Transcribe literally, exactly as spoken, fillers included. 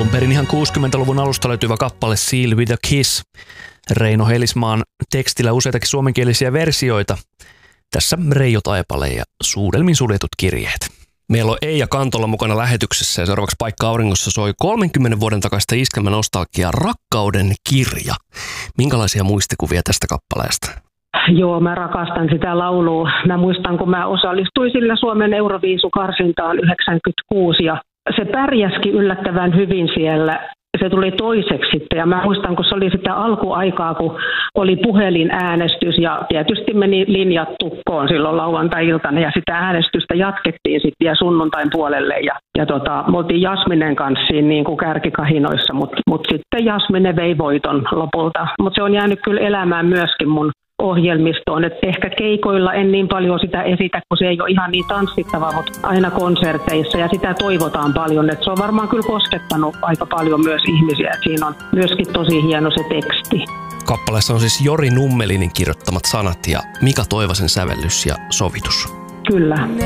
Alun perin ihan kuusikymmentäluvun alusta löytyvä kappale Seal with a Kiss. Reino Heilismaan tekstillä useitakin suomenkielisiä versioita. Tässä Reijo Taipale ja Suudelmin suljetut kirjeet. Meillä on Eija Kantola mukana lähetyksessä ja seuraavaksi Paikka auringossa soi kolmenkymmenen vuoden takaista iskelmänostalgiaa Rakkauden kirja. Minkälaisia muistikuvia tästä kappaleesta? Joo, mä rakastan sitä laulua. Mä muistan, kun mä osallistuin sillä Suomen Euroviisukarsintaan yhdeksänkymmentäkuusi ja se pärjäskin yllättävän hyvin siellä. Se tuli toiseksi sitten ja mä muistan, kun se oli sitä alkuaikaa, kun oli puhelinäänestys ja tietysti meni linjat tukkoon silloin lauantai-iltana ja sitä äänestystä jatkettiin sitten vielä sunnuntain puolelle ja, ja tota, me oltiin Jasminen kanssa siinä niin kuin kärkikahinoissa, mutta mut sitten Jasmine vei voiton lopulta, mutta se on jäänyt kyllä elämään myöskin mun ohjelmistoon, että ehkä keikoilla en niin paljon sitä esitä, kun se ei ole ihan niin tanssittava, mutta aina konserteissa ja sitä toivotaan paljon, että se on varmaan kyllä koskettanut aika paljon myös ihmisiä, että siinä on myöskin tosi hieno se teksti. Kappaleessa on siis Jori Nummelinin kirjoittamat sanat ja Mika Toivasen sävellys ja sovitus. Kyllä.